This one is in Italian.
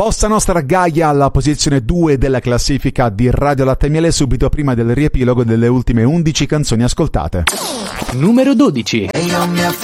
Bossa Nostra Gaia alla posizione 2 della classifica di Radio Latte e Miele, subito prima del riepilogo delle ultime 11 canzoni ascoltate. Numero 12.